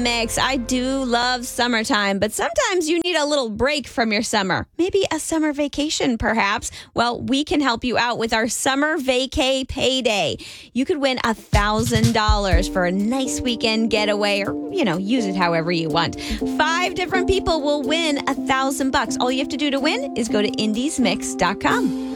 Mix. I do love summertime, but sometimes you need a little break from your summer. Maybe a summer vacation, perhaps. Well, we can help you out with our Summer Vacay Payday. You could win $1,000 for a nice weekend getaway or, use it however you want. 5 different people will win $1,000. All you have to do to win is go to indiesmix.com.